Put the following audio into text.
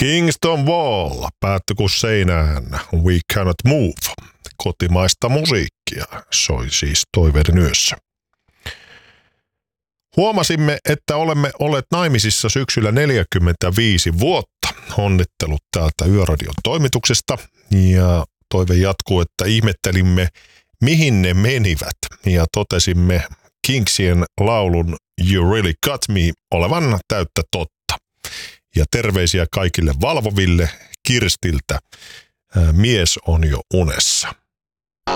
Kingston Wall, päättyi kuin seinään, We Cannot Move. Kotimaista musiikkia soi siis Toiveiden yössä. Huomasimme, että olemme olleet naimisissa syksyllä 45 vuotta. Onnittelut täältä Yöradion toimituksesta. Ja Toive jatkuu, että ihmettelimme, mihin ne menivät. Ja totesimme Kingsien laulun You Really Got Me olevan täyttä totta. Ja terveisiä kaikille valvoville Kirstiltä. Mies on jo unessa.